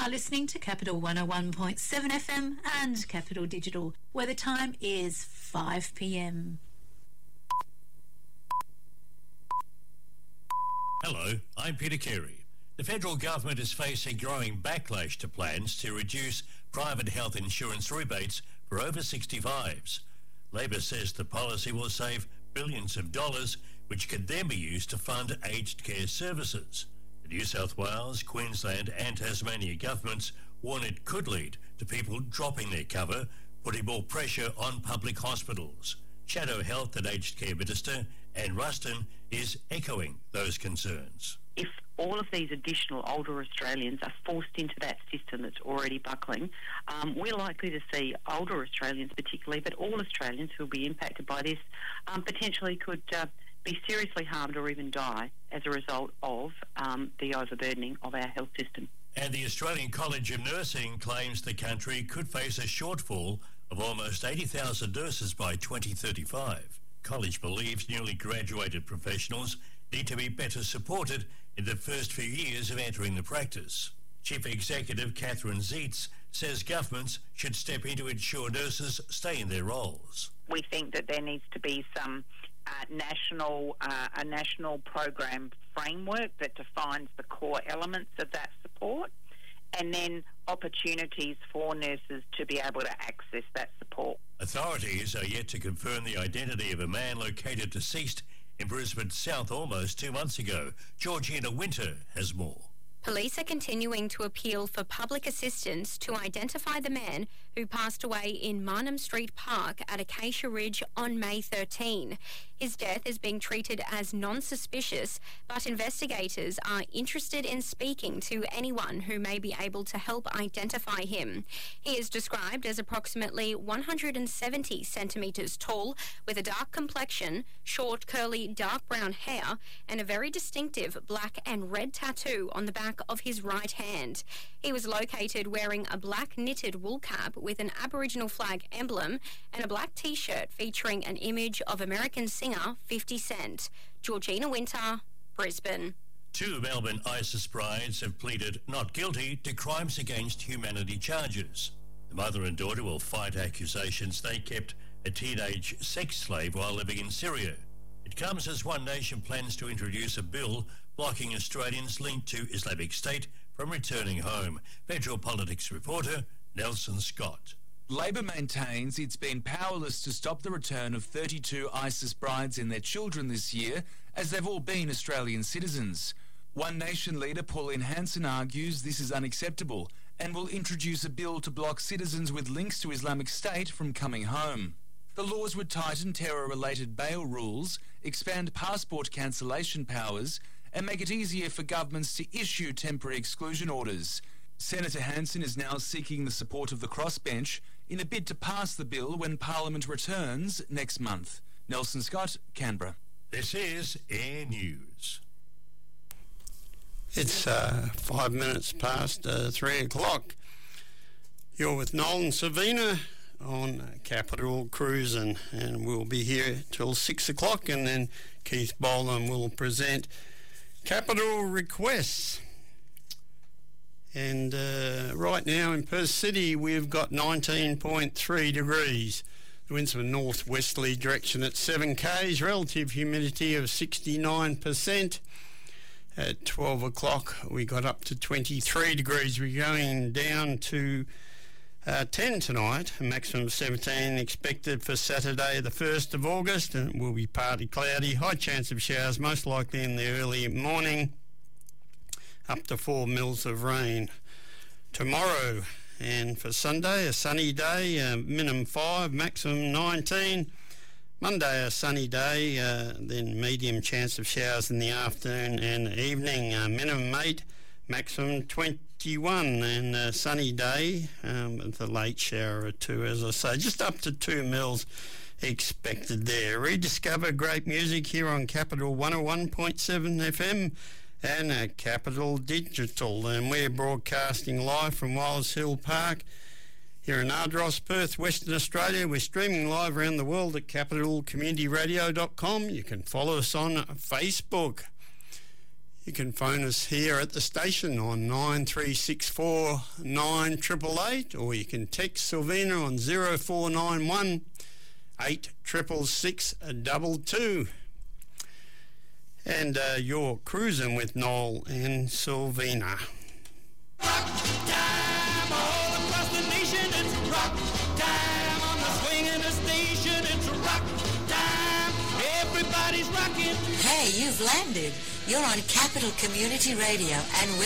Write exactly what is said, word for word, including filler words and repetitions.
are listening to Capital one oh one point seven F M and Capital Digital, where the time is five p m. Hello, I'm Peter Carey. The federal government is facing growing backlash to plans to reduce private health insurance rebates for over sixty-fives. Labor says the policy will save billions of dollars, which could then be used to fund aged care services. The New South Wales, Queensland and Tasmania governments warn it could lead to people dropping their cover, putting more pressure on public hospitals. Shadow Health and Aged Care Minister Anne Ruston is echoing those concerns. If all of these additional older Australians are forced into that system that's already buckling, um, we're likely to see older Australians particularly, but all Australians who will be impacted by this um, potentially could uh, be seriously harmed or even die as a result of um, the overburdening of our health system. And the Australian College of Nursing claims the country could face a shortfall of almost eighty thousand nurses by twenty thirty-five. College believes newly graduated professionals need to be better supported in the first few years of entering the practice. Chief Executive Catherine Zeitz says governments should step in to ensure nurses stay in their roles. We think that there needs to be some uh, national, uh, a national program framework that defines the core elements of that support, and then opportunities for nurses to be able to access that support. Authorities are yet to confirm the identity of a man located deceased in Brisbane South almost two months ago. Georgina Winter has more. Police are continuing to appeal for public assistance to identify the man who passed away in Marnham Street Park at Acacia Ridge on May thirteenth. His death is being treated as non-suspicious, but investigators are interested in speaking to anyone who may be able to help identify him. He is described as approximately one hundred seventy centimetres tall, with a dark complexion, short, curly, dark brown hair, and a very distinctive black and red tattoo on the back of his right hand. He was located wearing a black knitted wool cap with an Aboriginal flag emblem and a black T-shirt featuring an image of American singer fifty cent. Georgina Winter, Brisbane. Two Melbourne ISIS brides have pleaded not guilty to crimes against humanity charges. The mother and daughter will fight accusations they kept a teenage sex slave while living in Syria. It comes as One Nation plans to introduce a bill blocking Australians linked to Islamic State from returning home. Federal Politics reporter Nelson Scott. Labor maintains it's been powerless to stop the return of thirty-two ISIS brides and their children this year, as they've all been Australian citizens. One Nation leader Pauline Hanson argues this is unacceptable and will introduce a bill to block citizens with links to Islamic State from coming home. The laws would tighten terror-related bail rules, expand passport cancellation powers, and make it easier for governments to issue temporary exclusion orders. Senator Hanson is now seeking the support of the crossbench in a bid to pass the bill when Parliament returns next month. Nelson Scott, Canberra. This is Air News. It's uh, five minutes past uh, three o'clock. You're with Nolan Savina on uh, Capital Cruising, and we'll be here till six o'clock, and then Keith Boland will present Capital Requests. And uh, right now in Perth City we've got nineteen point three degrees. The winds from northwesterly direction at seven k's, relative humidity of sixty-nine percent. At twelve o'clock we got up to twenty-three degrees. We're going down to uh, ten tonight, a maximum of seventeen expected for Saturday the first of August, and it will be partly cloudy, high chance of showers most likely in the early morning, up to four mils of rain tomorrow. And for Sunday, a sunny day, uh, minimum five, maximum nineteen. Monday, a sunny day, uh, then medium chance of showers in the afternoon and evening, uh, minimum eight, maximum twenty-one. And a sunny day um, with a late shower or two, as I say, just up to two mils expected there. Rediscover great music here on Capital one oh one point seven F M and uh, Capital Digital, and we're broadcasting live from Wiles Hill Park here in Ardross, Perth, Western Australia. We're streaming live around the world at capital community radio dot com. You can follow us on Facebook. You can phone us here at the station on nine three six four nine eight eight eight, or you can text Sylvina on zero four nine one eight six six six two two. And uh, you're cruising with Noel and Sylvina. Rock time all across the nation, it's rock time on the swinging station, it's rock time, everybody's rocking. Hey, you've landed. You're on Capital Community Radio and